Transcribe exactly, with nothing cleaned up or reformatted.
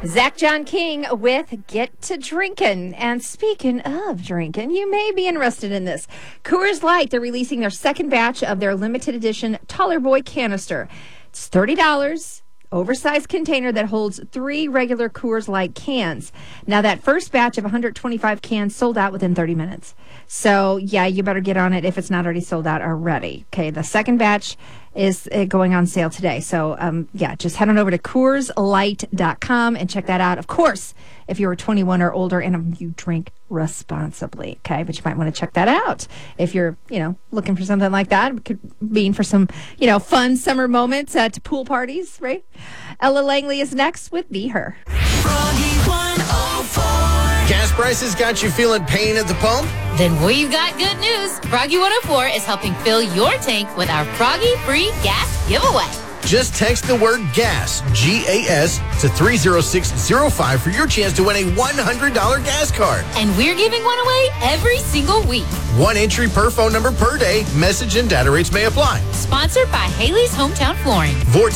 Zach John King with Get to Drinkin'. And speaking of drinking, you may be interested in this. Coors Light, they're releasing their second batch of their limited edition Taller Boy canister. It's thirty dollars. Oversized container that holds three regular Coors Light cans. Now, that first batch of one hundred twenty-five cans sold out within thirty minutes. So, yeah, you better get on it if it's not already sold out already. Okay, the second batch is uh, going on sale today. So, um, yeah, just head on over to Coors Light dot com and check that out. Of course, if you're twenty-one or older and um, you drink responsibly, okay? But you might want to check that out if you're, you know, looking for something like that. It could mean for some, you know, fun summer moments at pool parties, right? Ella Langley is next with Be Her. Gas prices got you feeling pain at the pump? Then we've got good news. Froggy one oh four is helping fill your tank with our Froggy Free Gas Giveaway. Just text the word GAS, G A S, to three zero six zero five for your chance to win a one hundred dollars gas card. And we're giving one away every single week. One entry per phone number per day. Message and data rates may apply. Sponsored by Haley's Hometown Flooring. Vortex